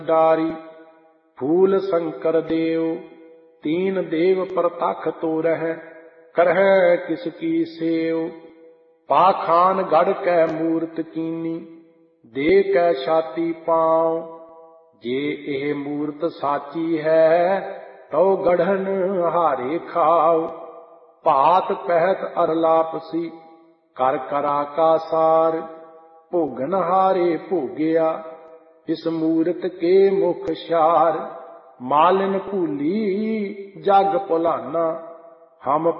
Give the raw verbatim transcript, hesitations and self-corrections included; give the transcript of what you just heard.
डारी। फूल शंकर देव तीन देव प्रतख तोरह, करह किसकी सेव। पाखान गढ़ कै मूरत कीनी, दे कै छाती पाँव। जे एह मूरत साची है, तो गढ़न हारे खाओ। भात पहत अरलापसी, कर करा का सार। भोगन हारे भोगिया, इस मूरत के मुख शार। मालिन भूली जग भुलाना, हम